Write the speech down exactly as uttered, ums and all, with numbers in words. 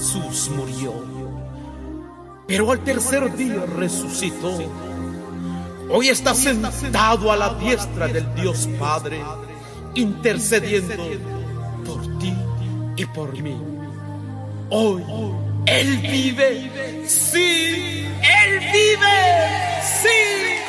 Jesús murió, pero al tercer día resucitó. Hoy está sentado a la diestra del Dios Padre, intercediendo por ti y por mí. Hoy Él vive, sí, Él vive, sí.